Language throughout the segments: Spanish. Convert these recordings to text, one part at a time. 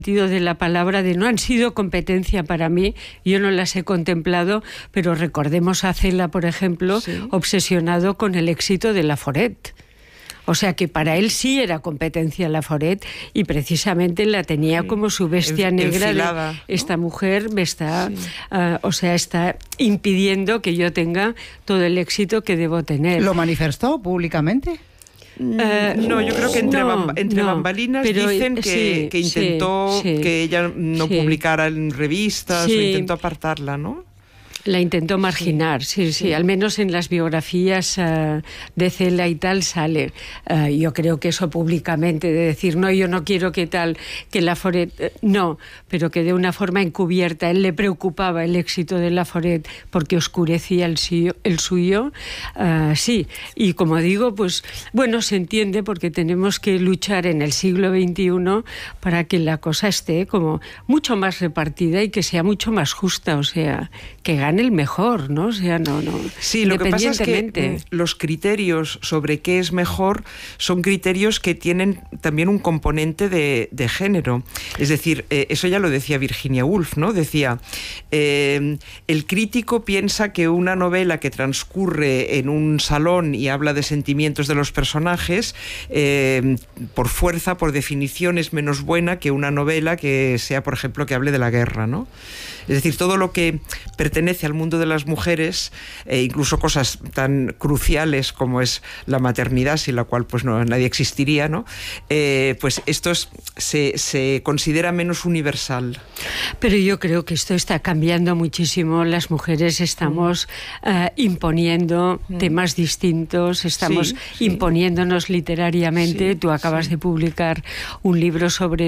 sentido de la palabra, de no han sido competencia para mí, yo no las he contemplado, pero recordemos a Cela, por ejemplo, obsesionado con el éxito de Laforet. O sea que para él sí era competencia Laforet y precisamente la tenía como su bestia negra. Enfilada, ¿no? Esta mujer me está, está impidiendo que yo tenga todo el éxito que debo tener. ¿Lo manifestó públicamente? No, yo creo que entre bambalinas pero, dicen que intentó que ella no publicara en revistas o intentó apartarla, ¿no? La intentó marginar, sí, al menos en las biografías de Cela y tal sale. Yo creo que eso públicamente, de decir, no, yo no quiero que tal, que Laforet, no, pero que de una forma encubierta. Él le preocupaba el éxito de Laforet porque oscurecía el suyo, sí. Y como digo, pues bueno, se entiende porque tenemos que luchar en el siglo XXI para que la cosa esté como mucho más repartida y que sea mucho más justa, o sea, que gane el mejor, ¿no? O sea, no. Sí, lo que pasa es que los criterios sobre qué es mejor son criterios que tienen también un componente de género. Es decir, eso ya lo decía Virginia Woolf, ¿no? Decía, el crítico piensa que una novela que transcurre en un salón y habla de sentimientos de los personajes, por fuerza, por definición, es menos buena que una novela que sea, por ejemplo, que hable de la guerra, ¿no? Es decir, todo lo que pertenece al mundo de las mujeres, incluso cosas tan cruciales como es la maternidad, sin la cual pues no, nadie existiría, ¿no? Pues esto se considera menos universal. Pero yo creo que esto está cambiando muchísimo. Las mujeres estamos imponiendo temas distintos, estamos imponiéndonos literariamente. Tú acabas de publicar un libro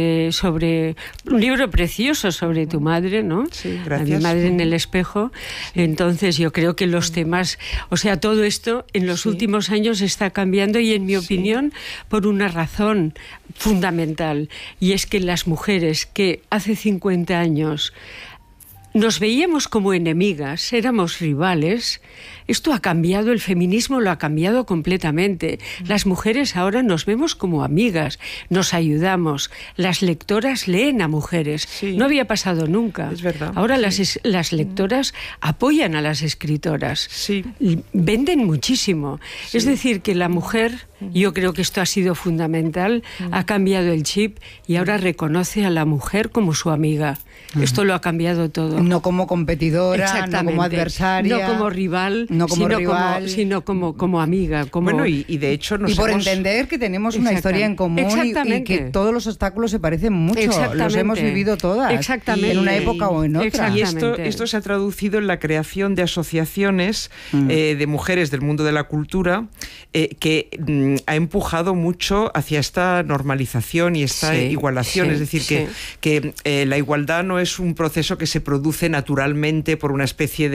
un libro precioso sobre tu madre, ¿no? Sí, gracias. A mi madre en el espejo. Entonces yo creo que los temas, o sea, todo esto en los últimos años está cambiando y en mi opinión por una razón fundamental, y es que las mujeres que hace 50 años nos veíamos como enemigas, éramos rivales, esto ha cambiado, el feminismo lo ha cambiado completamente. Las mujeres ahora nos vemos como amigas, nos ayudamos, las lectoras leen a mujeres. No había pasado nunca. Es verdad. Ahora las lectoras apoyan a las escritoras. Venden muchísimo. Es decir, que la mujer, yo creo que esto ha sido fundamental, ha cambiado el chip y ahora reconoce a la mujer como su amiga. Esto lo ha cambiado todo. No como competidora, no como adversaria. No como rival, sino como amiga. Como... Bueno, y de hecho y por entender que tenemos una historia en común y que todos los obstáculos se parecen mucho. Los hemos vivido todas. En una época o en otra. Y esto se ha traducido en la creación de asociaciones de mujeres del mundo de la cultura que ha empujado mucho hacia esta normalización y esta igualación. Es decir, que la igualdad no es un proceso que se produce naturalmente por una especie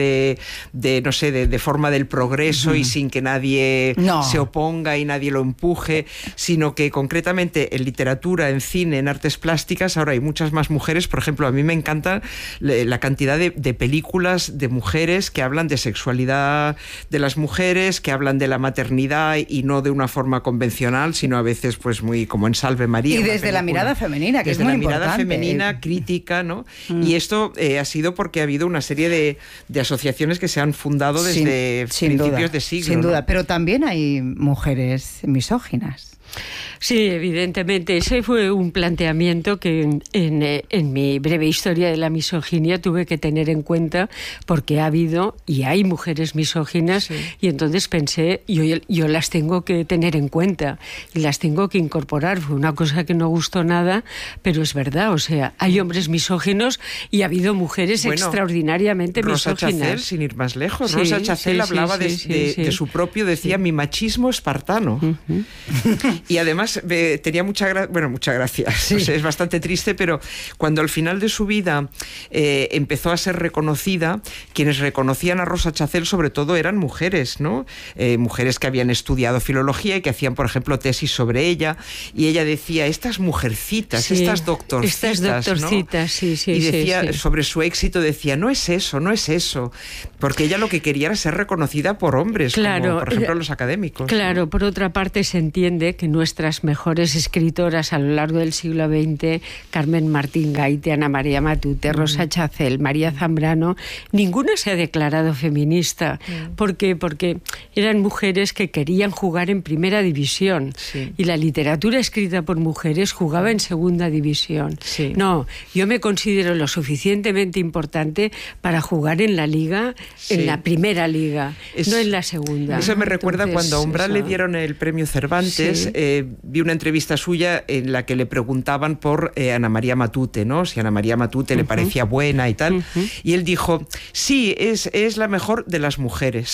de forma del progreso y sin que nadie se oponga y nadie lo empuje, sino que concretamente en literatura, en cine, en artes plásticas, ahora hay muchas más mujeres. Por ejemplo, a mí me encanta la cantidad de películas de mujeres que hablan de sexualidad de las mujeres, que hablan de la maternidad y no de una forma convencional, sino a veces pues muy como en Salve María. Y desde la mirada femenina, que desde es muy la importante. Mirada femenina, crítica, ¿no? Y esto ha sido porque ha habido una serie de asociaciones que se han fundado desde principios de siglo. Sin duda, ¿no? pero también hay mujeres misóginas. Sí, evidentemente. Ese fue un planteamiento que en mi breve historia de la misoginia tuve que tener en cuenta, porque ha habido y hay mujeres misóginas, y entonces pensé, yo las tengo que tener en cuenta y las tengo que incorporar. Fue una cosa que no gustó nada, pero es verdad. O sea, hay hombres misóginos y ha habido mujeres extraordinariamente Rosa misóginas. Chacel, sin ir más lejos. Rosa Chacel hablaba de su propio, decía, mi machismo espartano. Y además tenía mucha gracia. O sea, es bastante triste, pero cuando al final de su vida empezó a ser reconocida, quienes reconocían a Rosa Chacel sobre todo eran mujeres, ¿no? Mujeres que habían estudiado filología y que hacían, por ejemplo, tesis sobre ella, y ella decía, estas mujercitas, estas doctorcitas, ¿no? Y decía, sobre su éxito, decía, no es eso, porque ella lo que quería era ser reconocida por hombres, como por ejemplo los académicos. Claro, ¿no? Por otra parte se entiende que nuestras mejores escritoras a lo largo del siglo XX, Carmen Martín Gaite, Ana María Matute, Rosa Chacel, María Zambrano, ninguna se ha declarado feminista. ¿Por qué? Porque eran mujeres que querían jugar en primera división, y la literatura escrita por mujeres jugaba en segunda división. No, yo me considero lo suficientemente importante para jugar en la liga, en la primera liga, no en la segunda. Eso me recuerda cuando a Umbral le dieron el premio Cervantes. Vi una entrevista suya en la que le preguntaban por Ana María Matute, ¿no? Si Ana María Matute le parecía buena y tal. Y él dijo, sí, es la mejor de las mujeres.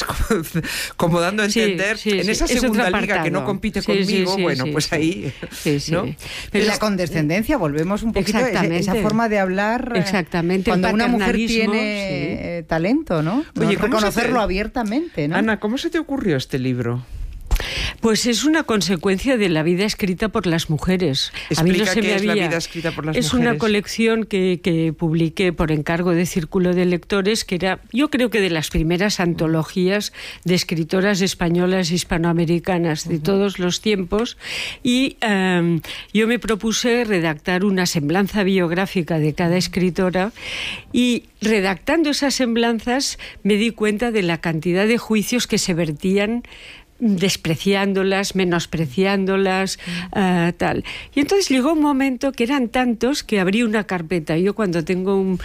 Como dando a entender, en esa segunda liga que no compite conmigo, pues ahí, ¿no? Pero la condescendencia, volvemos un poquito a esa forma de hablar. Exactamente. Cuando una mujer tiene talento, ¿no? Oye, reconocerlo abiertamente, ¿no? Ana, ¿cómo se te ocurrió este libro? Pues es una consecuencia de la vida escrita por las mujeres. Explica qué es la vida escrita por las mujeres. Es una colección que publiqué por encargo de Círculo de Lectores, que era, yo creo que de las primeras antologías de escritoras españolas hispanoamericanas de todos los tiempos, y yo me propuse redactar una semblanza biográfica de cada escritora, y redactando esas semblanzas me di cuenta de la cantidad de juicios que se vertían despreciándolas, menospreciándolas, tal. Y entonces llegó un momento que eran tantos que abrí una carpeta. Yo cuando tengo un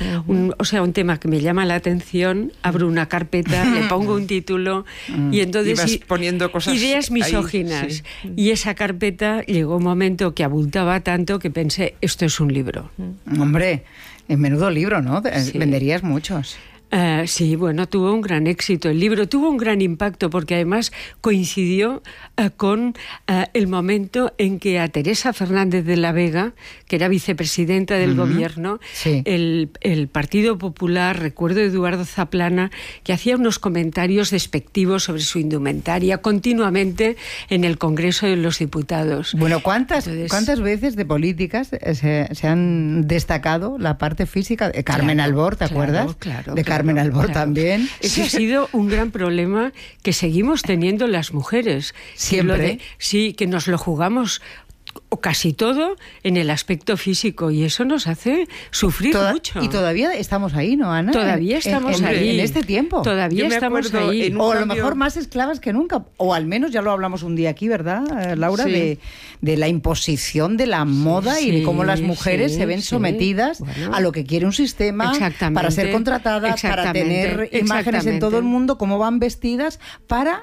tema que me llama la atención, abro una carpeta, le pongo un título y entonces vas poniendo cosas ideas misóginas. Y esa carpeta llegó un momento que abultaba tanto que pensé, esto es un libro. Hombre, es menudo libro, ¿no? Venderías muchos. Sí, bueno, tuvo un gran éxito. El libro tuvo un gran impacto porque además coincidió con el momento en que a Teresa Fernández de la Vega, que era vicepresidenta del gobierno, el Partido Popular, recuerdo a Eduardo Zaplana, que hacía unos comentarios despectivos sobre su indumentaria continuamente en el Congreso de los Diputados. Bueno, ¿cuántas veces de políticas se han destacado la parte física? Carmen Albor, ¿te acuerdas? Claro. De Carmen Albor también. Ese ha sido un gran problema que seguimos teniendo las mujeres. Siempre. Que nos lo jugamos o casi todo en el aspecto físico, y eso nos hace sufrir mucho. Y todavía estamos ahí, ¿no, Ana? Todavía estamos ahí. En este tiempo. Todavía estamos ahí. O a lo mejor más esclavas que nunca. O al menos ya lo hablamos un día aquí, ¿verdad, Laura? De la imposición de la moda y de cómo las mujeres se ven sometidas a lo que quiere un sistema para ser contratadas, para tener imágenes en todo el mundo, cómo van vestidas para...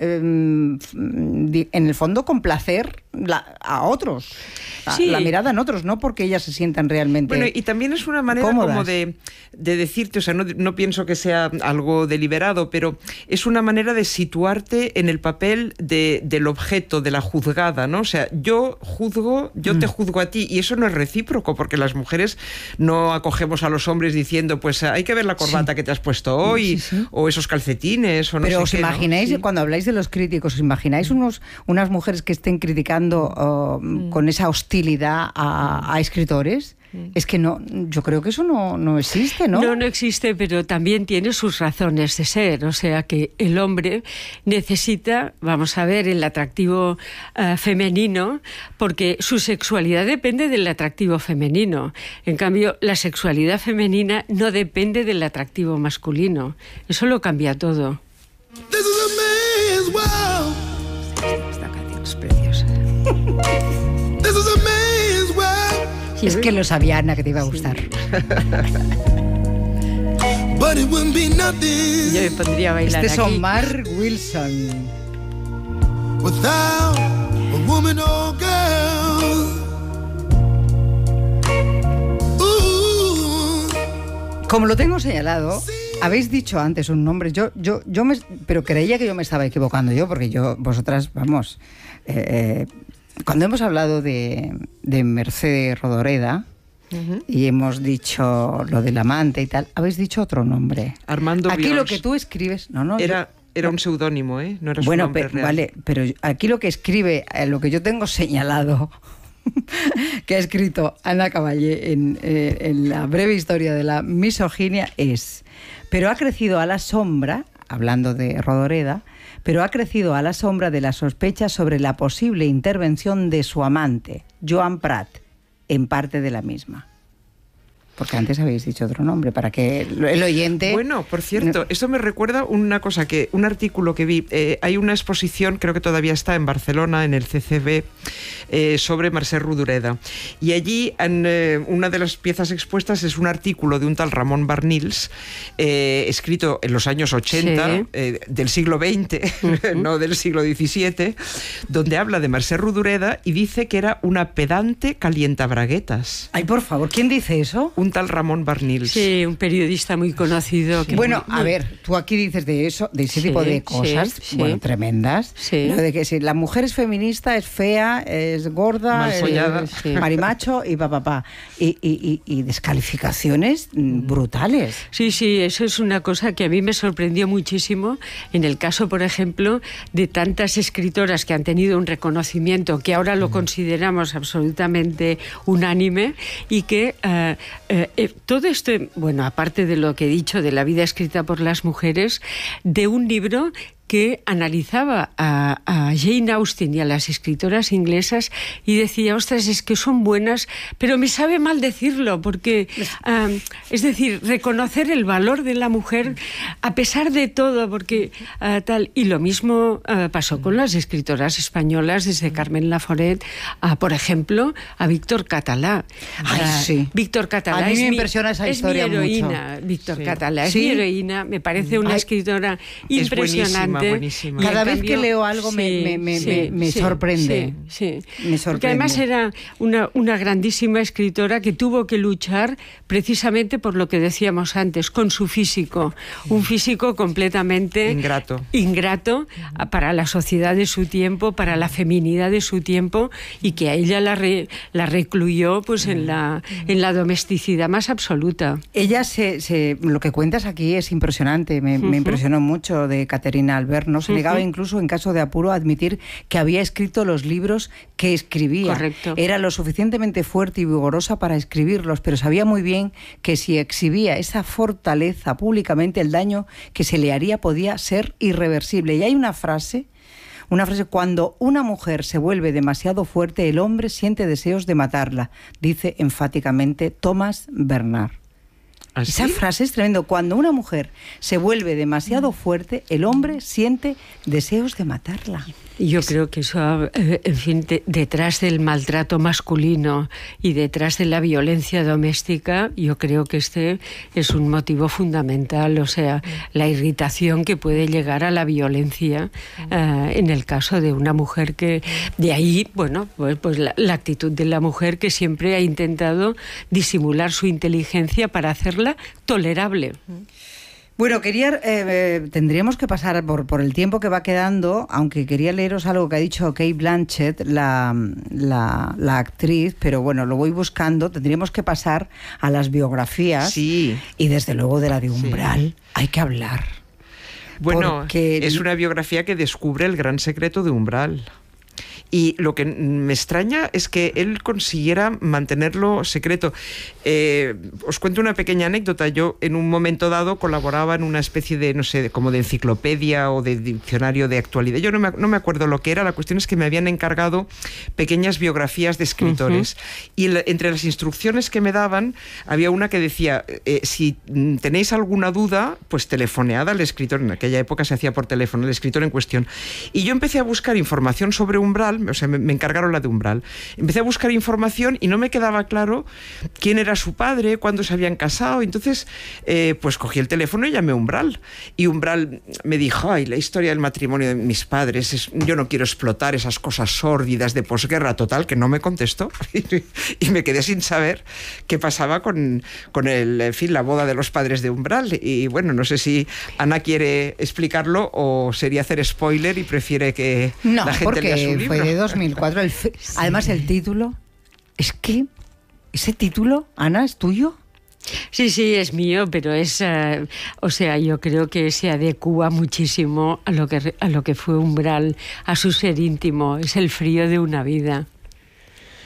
en el fondo complacer a otros, la mirada en otros, no porque ellas se sientan realmente bueno, y también es una manera cómodas. Como de decirte, o sea, no pienso que sea algo deliberado, pero es una manera de situarte en el papel del objeto, de la juzgada, ¿no? O sea, yo te juzgo a ti, y eso no es recíproco, porque las mujeres no acogemos a los hombres diciendo, pues hay que ver la corbata que te has puesto hoy, o esos calcetines, o no pero sé os qué, imagináis, ¿no? Cuando habláis de los críticos, ¿os imagináis unas mujeres que estén criticando con esa hostilidad a escritores? Es que no, yo creo que eso no existe, ¿no? No existe, pero también tiene sus razones de ser. O sea que el hombre necesita, vamos a ver, el atractivo femenino, porque su sexualidad depende del atractivo femenino. En cambio, la sexualidad femenina no depende del atractivo masculino. Eso lo cambia todo. Esta canción es preciosa. Es que lo sabía, Ana, que te iba a gustar. Yo me pondría a bailar Este es aquí. Omar Wilson. Como lo tengo señalado, habéis dicho antes un nombre. Pero creía que yo me estaba equivocando porque vosotras, vamos... cuando hemos hablado de Mercedes Rodoreda y hemos dicho lo del amante y tal, habéis dicho otro nombre. Armando Aquí Bions. lo que tú escribes... Era un seudónimo, no era su nombre real. Vale, pero aquí lo que escribe, lo que yo tengo señalado, que ha escrito Ana Caballé en la breve historia de la misoginia es: pero ha crecido a la sombra, hablando de Rodoreda, pero ha crecido a la sombra de la sospecha sobre la posible intervención de su amante, Joan Prat, en parte de la misma. Porque antes habéis dicho otro nombre, para que el oyente... Bueno, por cierto, esto me recuerda un artículo que vi. Hay una exposición, creo que todavía está en Barcelona, en el CCB, sobre Mercè Rodoreda. Y allí, una de las piezas expuestas es un artículo de un tal Ramon Barnils, escrito en los años 80, del siglo XX, no del siglo XVII, donde habla de Mercè Rodoreda y dice que era una pedante calientabraguetas. Ay, por favor, ¿quién dice eso? Un tal Ramon Barnils. Sí, un periodista muy conocido. Que bueno, a ver, tú aquí dices de eso, de ese tipo de cosas, bueno, tremendas. Sí. ¿No? De que si la mujer es feminista, es fea, es gorda, es marimacho y papá. Y descalificaciones brutales. Sí, eso es una cosa que a mí me sorprendió muchísimo en el caso, por ejemplo, de tantas escritoras que han tenido un reconocimiento que ahora lo consideramos absolutamente unánime y que todo esto, bueno, aparte de lo que he dicho de la vida escrita por las mujeres, de un libro que analizaba a Jane Austen y a las escritoras inglesas y decía, ostras, es que son buenas, pero me sabe mal decirlo, porque, es decir, reconocer el valor de la mujer a pesar de todo, porque tal. Y lo mismo pasó con las escritoras españolas, desde Carmen Laforet a, por ejemplo, a Víctor Català. Ay, sí. Víctor Català a mí me impresiona esa historia mucho. Es mi heroína, Víctor Català, es mi heroína, me parece una escritora impresionante. Buenísima. Cada vez que leo algo me sorprende. Sí. Me sorprende. Porque además era una grandísima escritora que tuvo que luchar precisamente por lo que decíamos antes, con su físico. Un físico completamente ingrato para la sociedad de su tiempo, para la feminidad de su tiempo, y que a ella la recluyó pues en la domesticidad más absoluta. Ella lo que cuentas aquí es impresionante. Me impresionó mucho de Caterina Albert. No se negaba incluso en caso de apuro a admitir que había escrito los libros que escribía. Correcto. Era lo suficientemente fuerte y vigorosa para escribirlos, pero sabía muy bien que si exhibía esa fortaleza públicamente, el daño que se le haría podía ser irreversible. Y hay una frase, cuando una mujer se vuelve demasiado fuerte, el hombre siente deseos de matarla, dice enfáticamente Thomas Bernard. ¿Así? Esa frase es tremendo. Cuando una mujer se vuelve demasiado fuerte, el hombre siente deseos de matarla. Y yo creo que eso, en fin, detrás del maltrato masculino y detrás de la violencia doméstica, yo creo que este es un motivo fundamental, o sea, la irritación que puede llegar a la violencia en el caso de una mujer que, de ahí, bueno, pues la actitud de la mujer que siempre ha intentado disimular su inteligencia para hacerla tolerable. Bueno, tendríamos que pasar por el tiempo que va quedando, aunque quería leeros algo que ha dicho Cate Blanchett, la actriz, pero bueno, lo voy buscando. Tendríamos que pasar a las biografías. Sí. Y desde luego de la de Umbral hay que hablar. Bueno, porque es una biografía que descubre el gran secreto de Umbral. Y lo que me extraña es que él consiguiera mantenerlo secreto. Os cuento una pequeña anécdota. Yo en un momento dado colaboraba en una especie de, no sé, como de enciclopedia o de diccionario de actualidad. Yo no me acuerdo lo que era. La cuestión es que me habían encargado pequeñas biografías de escritores. Y entre las instrucciones que me daban había una que decía, si tenéis alguna duda, pues telefonead al escritor. En aquella época se hacía por teléfono, el escritor en cuestión. Y yo empecé a buscar información sobre Umbral. O sea, me encargaron la de Umbral. Empecé a buscar información y no me quedaba claro quién era su padre, cuándo se habían casado. Entonces, pues cogí el teléfono y llamé a Umbral. Y Umbral me dijo, ay, la historia del matrimonio de mis padres, yo no quiero explotar esas cosas sórdidas de posguerra. Total, que no me contestó. Y me quedé sin saber qué pasaba con en fin, la boda de los padres de Umbral. Y bueno, no sé si Ana quiere explicarlo o sería hacer spoiler y prefiere que la gente lea su libro. Fue de 2004. Además, el título, es que ese título, Ana, ¿es tuyo? Sí, es mío, pero es, o sea, yo creo que se adecúa muchísimo a lo que fue Umbral, a su ser íntimo. Es el frío de una vida.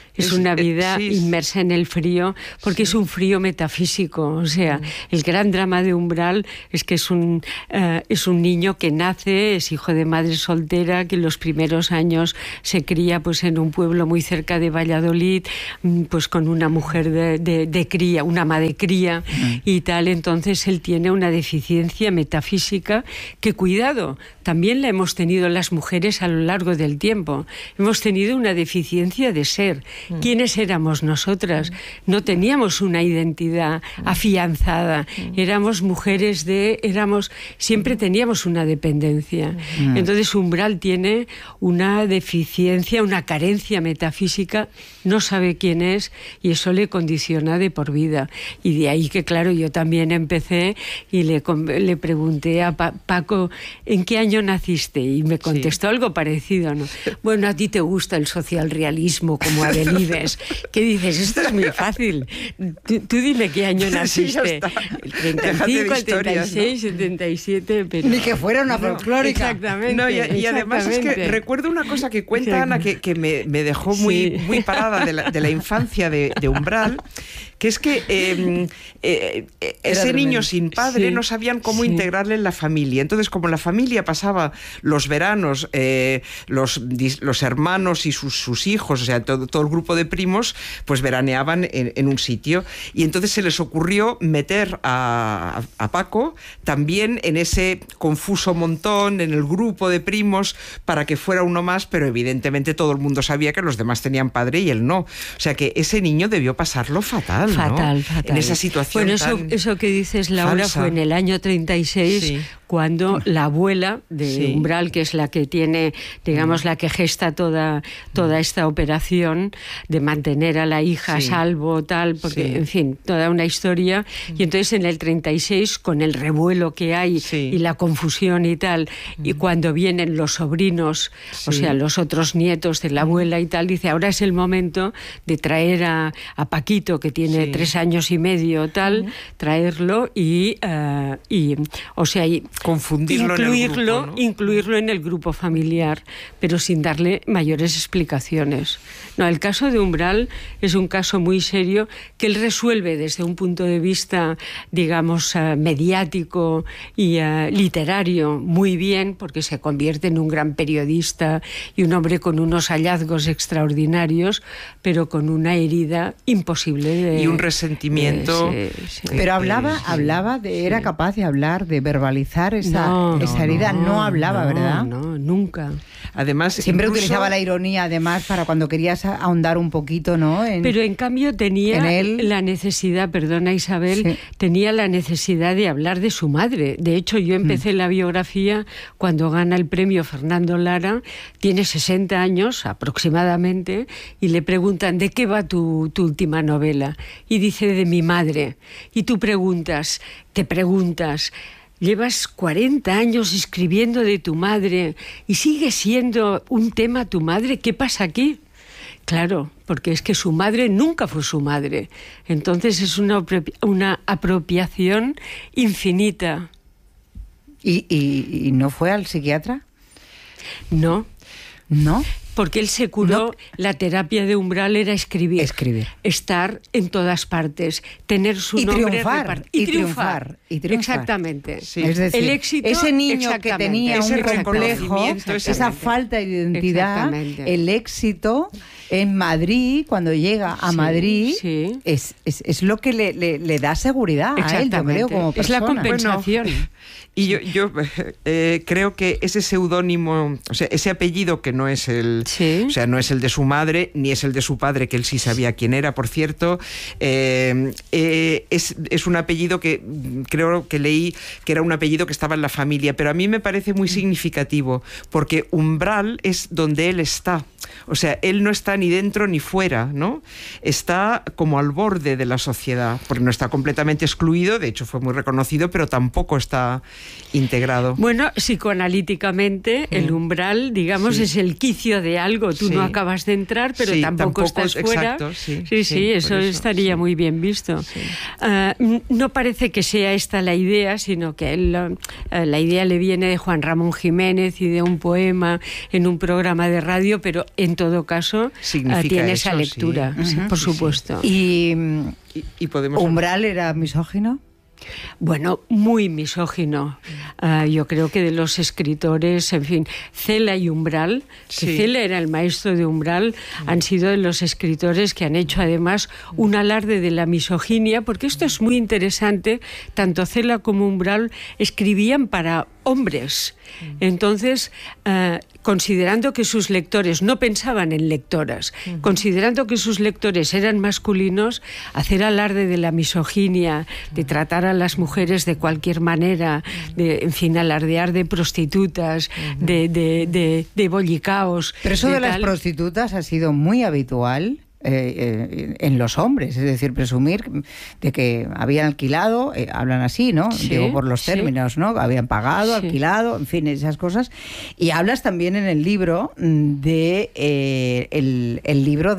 Es una vida inmersa en el frío, porque es un frío metafísico. O sea, el gran drama de Umbral es que es un niño que nace, es hijo de madre soltera, que en los primeros años se cría pues en un pueblo muy cerca de Valladolid, pues con una mujer de cría, una ama de cría y tal. Entonces él tiene una deficiencia metafísica que, cuidado, también la hemos tenido las mujeres a lo largo del tiempo. Hemos tenido una deficiencia de ser. ¿Quiénes éramos nosotras? No teníamos una identidad afianzada. Éramos mujeres siempre teníamos una dependencia. Entonces Umbral tiene una deficiencia, una carencia metafísica, no sabe quién es y eso le condiciona de por vida. Y de ahí que, claro, yo también empecé y le pregunté a Paco, ¿en qué año naciste? Y me contestó algo parecido, ¿no? Bueno, a ti te gusta el socialrealismo como a Delibes. ¿Qué dices? Esto es muy fácil. Tú dime qué año naciste. El 35, el 36, el 77, pero... Ni que fuera una folclórica. Exactamente. No, y además es que recuerdo una cosa que cuenta Ana que me dejó muy parada de la infancia de Umbral, que es que ese niño sin padre no sabían cómo integrarle en la familia. Entonces, como la familia pasaba los veranos, los hermanos y sus hijos, o sea, todo el grupo de primos, pues veraneaban en un sitio. Y entonces se les ocurrió meter a Paco también en ese confuso montón, en el grupo de primos, para que fuera uno más, pero evidentemente todo el mundo sabía que los demás tenían padre y él no. O sea que ese niño debió pasarlo fatal, ¿no? Fatal. En esa situación. Bueno, eso que dices, Laura, falsa. Fue en el año 36, cuando la abuela de Umbral, que es la que tiene, digamos, la que gesta toda esta operación de mantener a la hija a salvo, tal, porque, en fin, toda una historia. Y entonces en el 36, con el revuelo que hay y la confusión y tal, y cuando vienen los sobrinos, o sea, los otros nietos de la abuela y tal, dice, ahora es el momento de traer a Paquito, que tiene 3 años y medio, tal, traerlo y o sea, confundirlo, incluirlo en el grupo familiar, pero sin darle mayores explicaciones. No, el caso de Umbral es un caso muy serio que él resuelve desde un punto de vista, digamos, mediático y literario muy bien, porque se convierte en un gran periodista y un hombre con unos hallazgos extraordinarios, pero con una herida imposible y un resentimiento. Pero era capaz de hablar, de verbalizar esa herida. No hablaba, ¿verdad? No, nunca. Además, siempre utilizaba la ironía, además, para cuando querías ahondar un poquito, ¿no? Pero en cambio tenía la necesidad, perdona Isabel, tenía la necesidad de hablar de su madre. De hecho, yo empecé la biografía cuando gana el premio Fernando Lara, tiene 60 años aproximadamente, y le preguntan, ¿de qué va tu última novela? Y dice, de mi madre. Y tú te preguntas, llevas 40 años escribiendo de tu madre y sigue siendo un tema tu madre. ¿Qué pasa aquí? Claro, porque es que su madre nunca fue su madre. Entonces es una apropiación infinita. ¿Y no fue al psiquiatra? No. ¿No? Porque él se curó, la terapia de Umbral era escribir. Estar en todas partes, tener su nombre y triunfar. Exactamente. Sí. Es decir, el éxito, ese niño que tenía un complejo, esa falta de identidad, el éxito en Madrid, cuando llega a Madrid, es lo que le da seguridad a él, yo creo, como persona. Es la compensación. Bueno, y yo creo que ese seudónimo, o sea, ese apellido que no es o sea, no es el de su madre, ni es el de su padre, que él sí sabía quién era, por cierto, es un apellido que creo que leí que era un apellido que estaba en la familia, pero a mí me parece muy significativo, porque Umbral es donde él está. O sea, él no está ni dentro ni fuera, ¿no? Está como al borde de la sociedad, porque no está completamente excluido, de hecho fue muy reconocido, pero tampoco está integrado. Bueno, psicoanalíticamente, el Umbral, digamos, es el quicio de de algo. Tú no acabas de entrar, pero tampoco estás fuera. Exacto, eso estaría muy bien visto. Sí. No parece que sea esta la idea, sino que la idea le viene de Juan Ramón Jiménez y de un poema en un programa de radio, pero en todo caso tiene esa lectura, por supuesto. ¿Y podemos... ¿Umbral era misógino? Bueno, muy misógino. Yo creo que de los escritores, en fin, Cela y Umbral, que Cela era el maestro de Umbral, han sido de los escritores que han hecho además un alarde de la misoginia, porque esto es muy interesante, tanto Cela como Umbral escribían para hombres. Entonces, considerando que sus lectores no pensaban en lectoras, considerando que sus lectores eran masculinos, hacer alarde de la misoginia, de tratar a las mujeres de cualquier manera, de, en fin, alardear de prostitutas, de bollicaos. Pero eso de las prostitutas ha sido muy habitual en los hombres, es decir, presumir de que habían alquilado, hablan así, ¿no? Digo, por los términos, ¿no? Habían pagado, alquilado, en fin, esas cosas. Y hablas también en el libro de el libro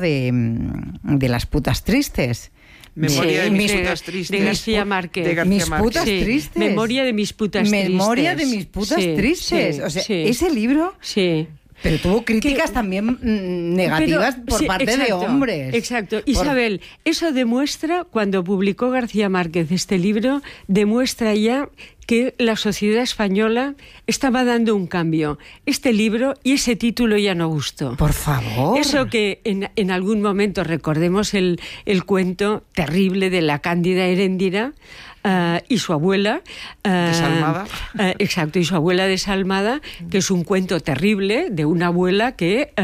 de las putas tristes. Memoria de mis putas tristes. De García Márquez. Mis putas tristes. Memoria de mis putas tristes. Memoria de mis putas tristes. O sea, ese libro... Sí. Pero tuvo críticas también negativas por parte de hombres. Exacto. Isabel, eso demuestra, cuando publicó García Márquez este libro, demuestra ya que la sociedad española estaba dando un cambio. Este libro y ese título ya no gustó. Por favor. Eso que en algún momento recordemos el cuento terrible de la Cándida Heréndira, y su abuela desalmada. Exacto, y su abuela desalmada, que es un cuento terrible de una abuela que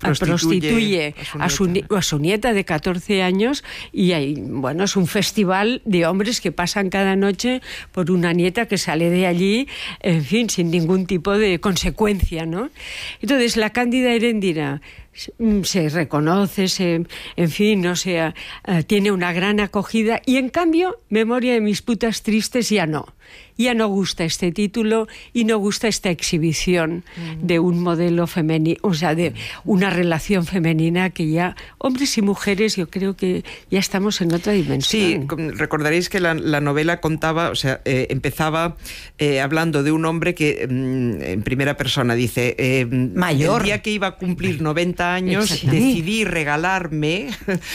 prostituye a su nieta de 14 años y bueno, es un festival de hombres que pasan cada noche por una nieta que sale de allí, en fin, sin ningún tipo de consecuencia, ¿no? Entonces, la Cándida Heréndira se reconoce, en fin, o sea, tiene una gran acogida, y en cambio, Memoria de mis putas tristes ya no gusta este título y no gusta esta exhibición de un modelo femenino, o sea, de una relación femenina que ya, hombres y mujeres, yo creo que ya estamos en otra dimensión. Sí, recordaréis que la novela contaba, o sea, empezaba hablando de un hombre que en primera persona dice, mayor, el día que iba a cumplir 90 años decidí regalarme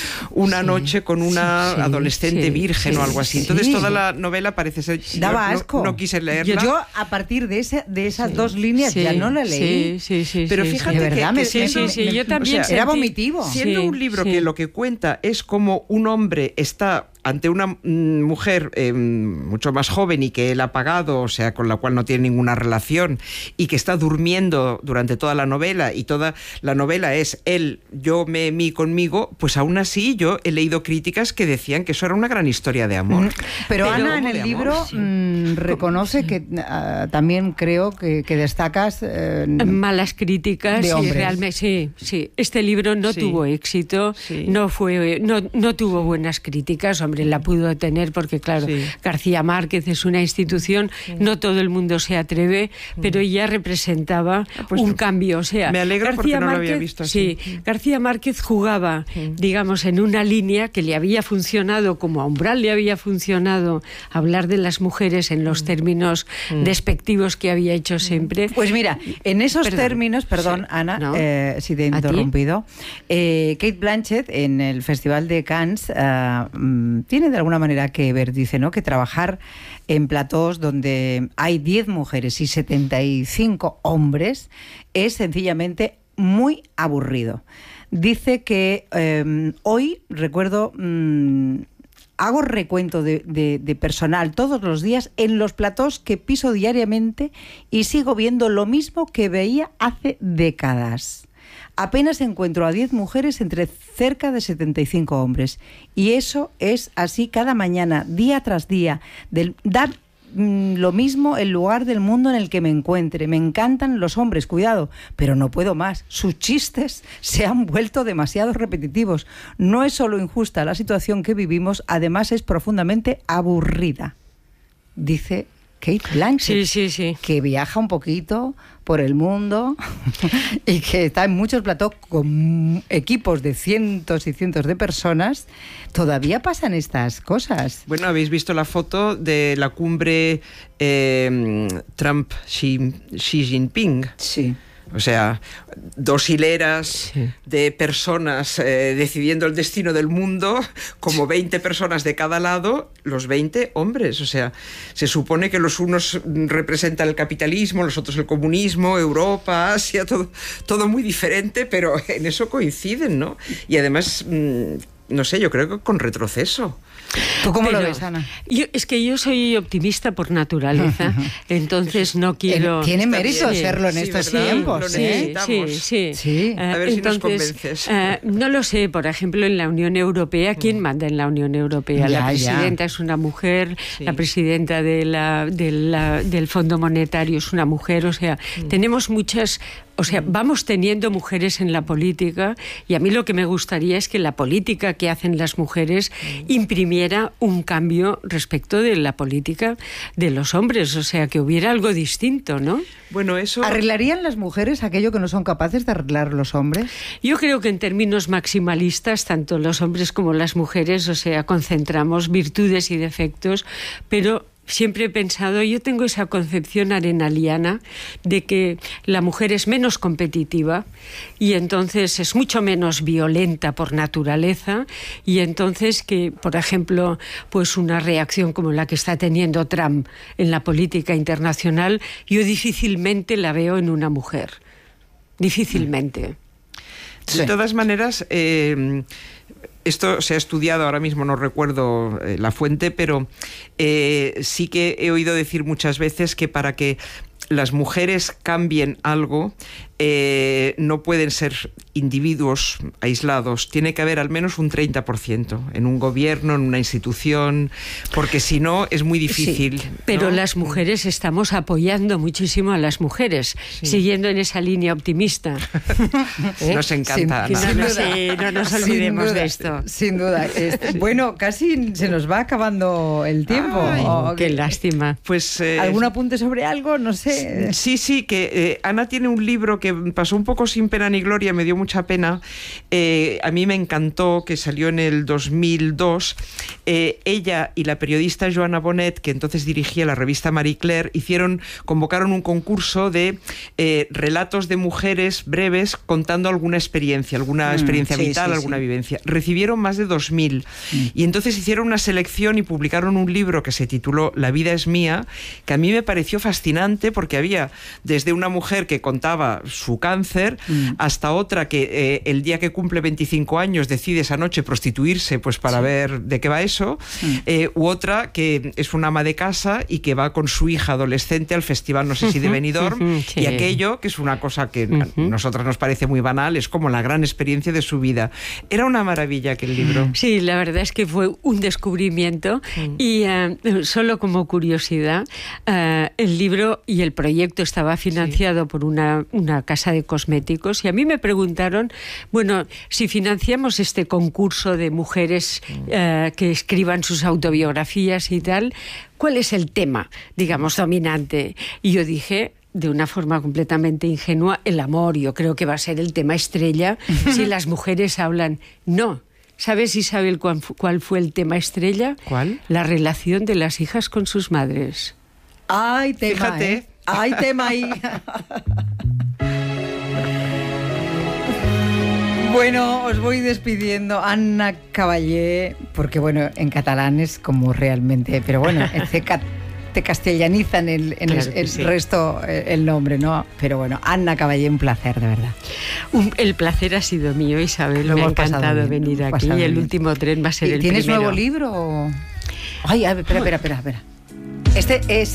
una noche con una adolescente virgen o algo así. Entonces toda la novela parece ser... Daba asco. No quise leerla. Yo a partir de esas dos líneas ya no la leí. Pero fíjate de verdad, que yo también, o sea, era vomitivo. Siendo un libro que lo que cuenta es como un hombre está ante una mujer mucho más joven y que él ha pagado, o sea, con la cual no tiene ninguna relación, y que está durmiendo durante toda la novela, y toda la novela es él, yo, mí, conmigo, pues aún así yo he leído críticas que decían que eso era una gran historia de amor. Pero Ana, en el libro reconoce que también creo que destacas malas críticas de hombres. Realmente, sí. Este libro no tuvo éxito, no tuvo buenas críticas. Hombre, la pudo tener porque, claro, García Márquez es una institución, no todo el mundo se atreve, pero ella representaba un cambio. O sea, me alegro García porque no Márquez, lo había visto así. García Márquez jugaba, digamos, en una línea que le había funcionado, como a Umbral le había funcionado hablar de las mujeres en los términos despectivos que había hecho siempre. Pues mira, en esos términos, perdón, Ana, si te he interrumpido, Cate Blanchett en el Festival de Cannes tiene de alguna manera que ver, dice, ¿no?, que trabajar en platós donde hay 10 mujeres y 75 hombres es sencillamente muy aburrido. Dice que hoy, recuerdo, hago recuento de personal todos los días en los platós que piso diariamente y sigo viendo lo mismo que veía hace décadas. Apenas encuentro a 10 mujeres entre cerca de 75 hombres. Y eso es así cada mañana, día tras día. Da lo mismo el lugar del mundo en el que me encuentre. Me encantan los hombres, cuidado, pero no puedo más. Sus chistes se han vuelto demasiado repetitivos. No es solo injusta la situación que vivimos, además es profundamente aburrida, dice Kate Blanchett, sí. que viaja un poquito por el mundo y que está en muchos platós con equipos de cientos y cientos de personas. Todavía pasan estas cosas. Bueno, habéis visto la foto de la cumbre Trump-Xi Jinping. Sí. O sea, 2 hileras de personas decidiendo el destino del mundo, como 20 personas de cada lado, los 20 hombres. O sea, se supone que los unos representan el capitalismo, los otros el comunismo, Europa, Asia, todo muy diferente, pero en eso coinciden, ¿no? Y además, no sé, yo creo que con retroceso. ¿Tú cómo lo ves, Ana? Es que yo soy optimista por naturaleza, entonces no quiero... Tiene mérito serlo en estos tiempos. Sí. A ver si nos convences. No lo sé, por ejemplo, en la Unión Europea, ¿quién manda en la Unión Europea? La presidenta es una mujer, la presidenta del Fondo Monetario es una mujer, o sea, tenemos muchas... O sea, vamos teniendo mujeres en la política y a mí lo que me gustaría es que la política que hacen las mujeres imprimiera un cambio respecto de la política de los hombres, o sea, que hubiera algo distinto, ¿no? Bueno, eso... ¿Arreglarían las mujeres aquello que no son capaces de arreglar los hombres? Yo creo que en términos maximalistas, tanto los hombres como las mujeres, o sea, concentramos virtudes y defectos, pero... Siempre he pensado, yo tengo esa concepción arenaliana de que la mujer es menos competitiva y entonces es mucho menos violenta por naturaleza y entonces que, por ejemplo, pues una reacción como la que está teniendo Trump en la política internacional, yo difícilmente la veo en una mujer. Difícilmente. De todas maneras... Esto se ha estudiado, ahora mismo no recuerdo la fuente, pero sí que he oído decir muchas veces que para que las mujeres cambien algo, no pueden ser individuos aislados, tiene que haber al menos un 30% en un gobierno, en una institución, porque si no es muy difícil. Sí, pero ¿no? Las mujeres estamos apoyando muchísimo a las mujeres, siguiendo en esa línea optimista. Nos encanta, Ana. No nos olvidemos de esto. Sin duda. Bueno, casi se nos va acabando el tiempo. Ay, qué lástima. Pues, ¿algún apunte sobre algo? No sé. Sí, que Ana tiene un libro que pasó un poco sin pena ni gloria, me dio mucha pena. A mí me encantó, que salió en el 2002. Ella y la periodista Joanna Bonet, que entonces dirigía la revista Marie Claire, convocaron un concurso de relatos de mujeres breves contando alguna experiencia vital, alguna vivencia. Recibieron más de 2.000 y entonces hicieron una selección y publicaron un libro que se tituló La vida es mía, que a mí me pareció fascinante porque había desde una mujer que contaba su cáncer hasta otra que el día que cumple 25 años decide esa noche prostituirse pues para ver de qué va eso, u otra que es una ama de casa y que va con su hija adolescente al festival, no sé si de Benidorm, y aquello que es una cosa que a nosotras nos parece muy banal, es como la gran experiencia de su vida. Era una maravilla aquel libro. Sí, la verdad es que fue un descubrimiento y solo como curiosidad, el libro y el proyecto estaba financiado por una casa de cosméticos y a mí me preguntaron, bueno, si financiamos este concurso de mujeres que escriban sus autobiografías y tal, ¿cuál es el tema, digamos, dominante? Y yo dije, de una forma completamente ingenua, el amor. Yo creo que va a ser el tema estrella si las mujeres hablan. No. ¿Sabes, Isabel, cuál fue el tema estrella? ¿Cuál? La relación de las hijas con sus madres. ¡Ay, tema! Fíjate. ¡Ay, tema ahí! Bueno, os voy despidiendo. Anna Cavallé, porque bueno, en catalán es como realmente, pero bueno, te castellanizan el resto el nombre, ¿no? Pero bueno, Anna Cavallé, un placer, de verdad. El placer ha sido mío, Isabel. Me ha encantado venir aquí. Y el último tren va a ser el primero. ¿Tienes nuevo libro? Ay, a ver, espera. Este es...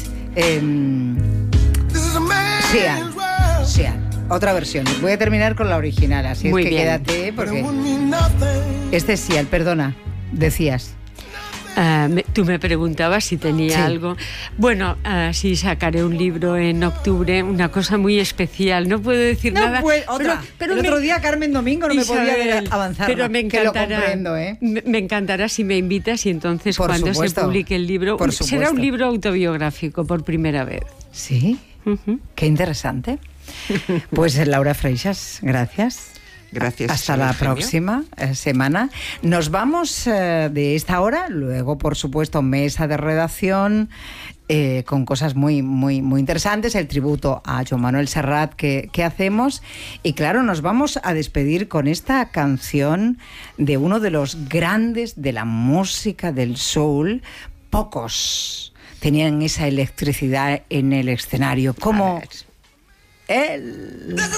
Sean. Otra versión. Voy a terminar con la original, así muy es que bien. quédate, porque... Este es Sial, perdona, decías. Tú me preguntabas si tenía algo. Bueno, sí, sacaré un libro en octubre, una cosa muy especial. No puedo decir nada. Pero el otro día Carmen Domingo no Isabel, me podía avanzar. Pero me encantará. Que lo comprendo, me encantará si me invitas y entonces por cuando supuesto, se publique el libro será un libro autobiográfico por primera vez. Sí, qué interesante. Pues Laura Freixas, gracias. Gracias. Hasta la próxima semana. Nos vamos de esta hora, luego por supuesto mesa de redacción con cosas muy, muy, muy interesantes, el tributo a Joan Manuel Serrat que hacemos, y claro, nos vamos a despedir con esta canción de uno de los grandes de la música del soul. Pocos tenían esa electricidad en el escenario como él.